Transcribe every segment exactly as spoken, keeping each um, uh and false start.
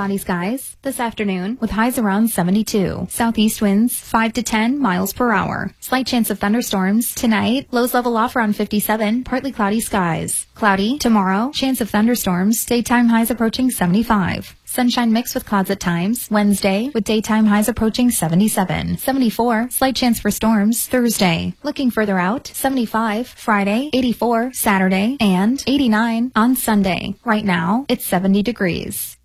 cloudy skies this afternoon with highs around seventy-two. Southeast winds five to ten miles per hour. Slight chance of thunderstorms tonight. Lows level off around fifty-seven. Partly cloudy skies. Cloudy tomorrow. Chance of thunderstorms. Daytime highs approaching seventy-five. Sunshine mixed with clouds at times. Wednesday with daytime highs approaching seventy-seven. seventy-four. Slight chance for storms Thursday. Looking further out. seventy-five. Friday. eighty-four. Saturday. And eighty-nine on Sunday. Right now, it's seventy degrees.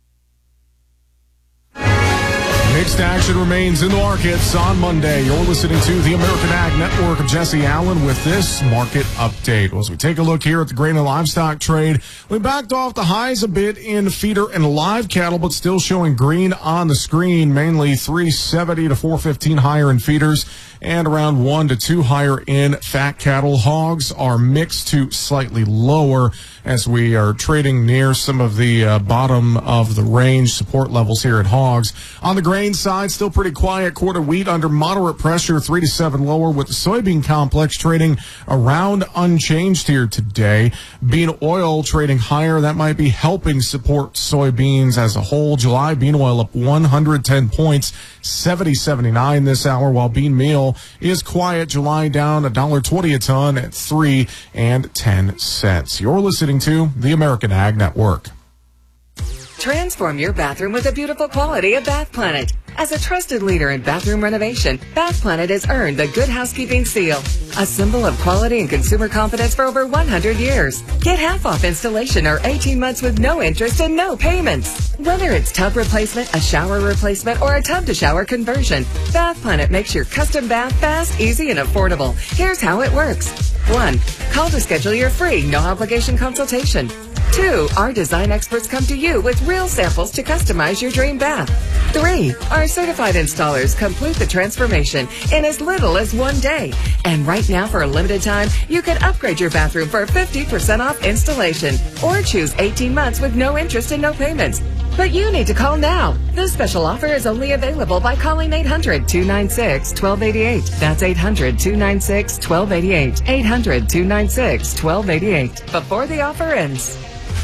Mixed action remains in the markets on Monday. You're listening to the American Ag Network of Jesse Allen with this market update. Well, as we take a look here at the grain and livestock trade, we backed off the highs a bit in feeder and live cattle, but still showing green on the screen, mainly three seventy to four fifteen higher in feeders and around one to two higher in fat cattle. Hogs are mixed to slightly lower as we are trading near some of the uh, bottom of the range support levels here at hogs. On the grain side, still pretty quiet. Quarter wheat under moderate pressure, three to seven lower, with the soybean complex trading around unchanged here today. Bean oil trading higher. That might be helping support soybeans as a whole. July bean oil up one hundred ten points, seventy seventy-nine this hour, while bean meal is quiet. July down one dollar twenty a ton at three and ten cents. You're listening to the American Ag Network. Transform your bathroom with the beautiful quality of Bath Planet. As a trusted leader in bathroom renovation, Bath Planet has earned the Good Housekeeping Seal, a symbol of quality and consumer confidence for over one hundred years. Get half off installation or eighteen months with no interest and no payments. Whether it's tub replacement, a shower replacement, or a tub-to-shower conversion, Bath Planet makes your custom bath fast, easy, and affordable. Here's how it works. One, call to schedule your free, no-obligation consultation. Two, our design experts come to you with real samples to customize your dream bath. Three, our certified installers complete the transformation in as little as one day. And right now, for a limited time, you can upgrade your bathroom for fifty percent off installation or choose eighteen months with no interest and no payments. But you need to call now. This special offer is only available by calling eight hundred, two nine six, one two eight eight. That's eight hundred, two nine six, one two eight eight. eight hundred, two nine six, one two eight eight. Before the offer ends.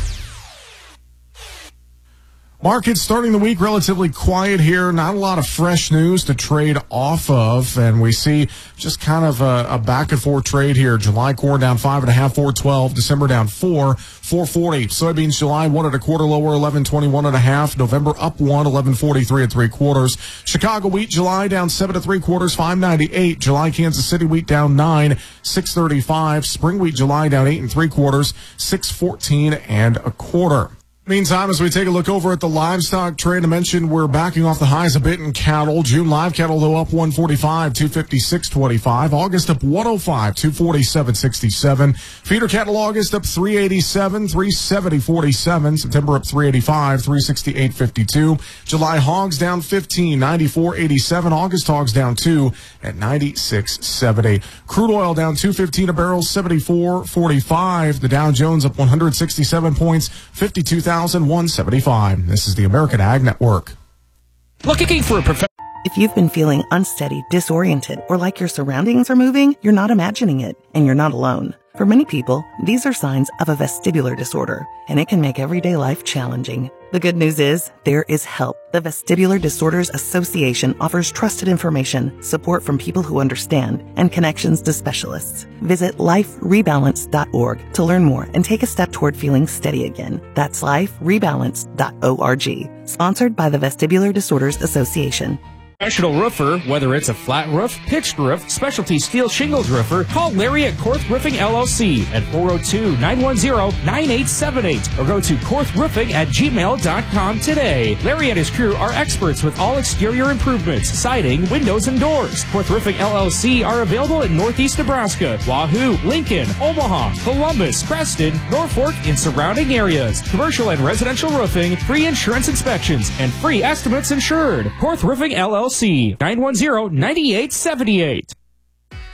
Markets starting the week relatively quiet here. Not a lot of fresh news to trade off of. And we see just kind of a, a back and forth trade here. July corn down five and a half, four twelve. December down four, four forty. Soybeans July one and a quarter lower, eleven twenty-one and a half. November up one, eleven forty-three and three quarters. Chicago wheat July down seven to three quarters, five ninety-eight. July Kansas City wheat down nine, six thirty-five. Spring wheat July down eight and three quarters, six fourteen and a quarter. Meantime, as we take a look over at the livestock trade, I mentioned we're backing off the highs a bit in cattle. June live cattle, though, up one forty-five, two fifty-six twenty-five. August up one oh five, two forty-seven sixty-seven. Feeder cattle August up three eighty-seven, three seventy forty-seven. September up three eighty-five, three sixty-eight fifty-two. July hogs down fifteen, ninety-four eighty-seven. August hogs down two at ninety-six seventy. Crude oil down two fifteen a barrel, seventy-four forty-five. The Dow Jones up one hundred sixty-seven points, fifty-two thousand one seventy-five. This is the American Ag Network. Looking for a professional. If you've been feeling unsteady, disoriented, or like your surroundings are moving, you're not imagining it, and you're not alone. For many people, these are signs of a vestibular disorder, and it can make everyday life challenging. The good news is, there is help. The Vestibular Disorders Association offers trusted information, support from people who understand, and connections to specialists. Visit life rebalance dot org to learn more and take a step toward feeling steady again. That's life rebalance dot org. Sponsored by the Vestibular Disorders Association. Professional roofer, whether it's a flat roof, pitched roof, specialty steel shingles roofer, call Larry at Korth Roofing L L C at four oh two, nine one zero, nine eight seven eight or go to korth roofing at gmail dot com today. Larry and his crew are experts with all exterior improvements, siding, windows, and doors. Korth Roofing L L C are available in Northeast Nebraska, Wahoo, Lincoln, Omaha, Columbus, Preston, Norfolk, and surrounding areas. Commercial and residential roofing, free insurance inspections, and free estimates insured. Korth Roofing L L C, nine one zero, nine eight seven eight.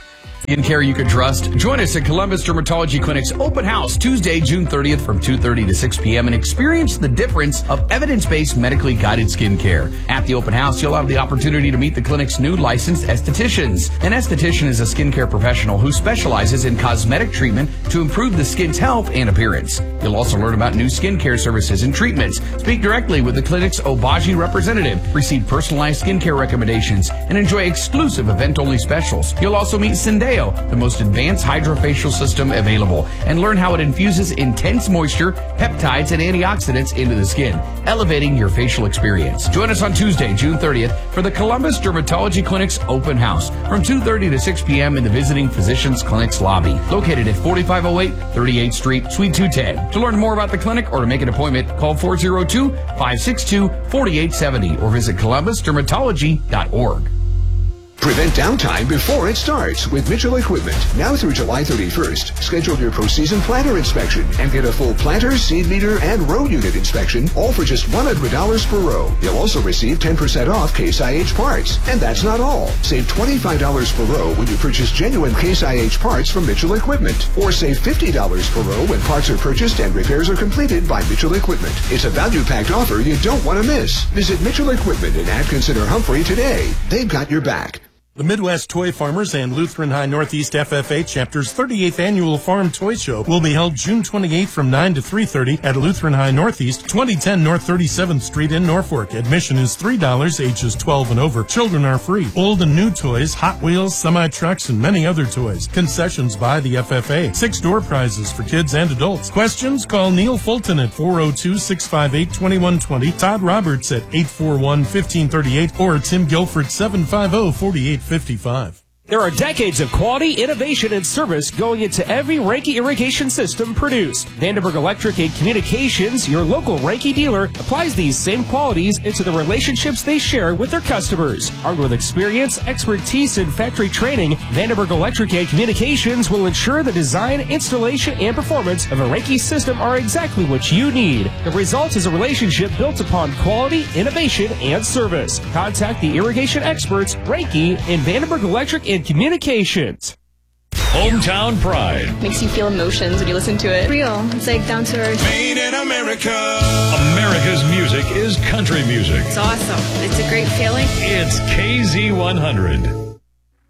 Skincare you can trust. Join us at Columbus Dermatology Clinic's open house Tuesday, June thirtieth from two thirty to six p.m. and experience the difference of evidence-based medically guided skincare. At the open house, you'll have the opportunity to meet the clinic's new licensed estheticians. An esthetician is a skincare professional who specializes in cosmetic treatment to improve the skin's health and appearance. You'll also learn about new skincare services and treatments. Speak directly with the clinic's Obagi representative, receive personalized skincare recommendations, and enjoy exclusive event-only specials. You'll also meet Syndeo, the most advanced hydrofacial system available, and learn how it infuses intense moisture, peptides, and antioxidants into the skin, elevating your facial experience. Join us on Tuesday, June thirtieth for the Columbus Dermatology Clinic's open house from two thirty to six p.m. in the Visiting Physicians Clinic's lobby, located at forty-five oh eight thirty-eighth Street, Suite two ten. To learn more about the clinic or to make an appointment, call four oh two, five six two, four eight seven oh or visit columbus dermatology dot org. Prevent downtime before it starts with Mitchell Equipment. Now through July thirty-first, schedule your postseason planter inspection and get a full planter, seed meter, and row unit inspection, all for just one hundred dollars per row. You'll also receive ten percent off Case I H parts. And that's not all. Save twenty-five dollars per row when you purchase genuine Case I H parts from Mitchell Equipment. Or save fifty dollars per row when parts are purchased and repairs are completed by Mitchell Equipment. It's a value-packed offer you don't want to miss. Visit Mitchell Equipment in Atkinson or Humphrey today. They've got your back. The Midwest Toy Farmers and Lutheran High Northeast F F A Chapter's thirty-eighth Annual Farm Toy Show will be held June twenty-eighth from nine to three thirty at Lutheran High Northeast, twenty ten North thirty-seventh Street in Norfolk. Admission is three dollars, ages twelve and over. Children are free. Old and new toys, Hot Wheels, semi-trucks, and many other toys. Concessions by the F F A. Six door prizes for kids and adults. Questions? Call Neil Fulton at four oh two, six five eight, two one two oh, Todd Roberts at eight four one, one five three eight, or Tim Guilford seven five zero, four eight five five. There are decades of quality, innovation, and service going into every Reinke irrigation system produced. Vandenberg Electric and Communications, your local Reinke dealer, applies these same qualities into the relationships they share with their customers. Armed with experience, expertise, and factory training, Vandenberg Electric and Communications will ensure the design, installation, and performance of a Reinke system are exactly what you need. The result is a relationship built upon quality, innovation, and service. Contact the irrigation experts, Reinke, and Vandenberg Electric and Communications. Hometown Pride. Makes you feel emotions when you listen to it. Real. It's like down to earth. Made in America. America's music is country music. It's awesome. It's a great feeling. It's K Z one hundred.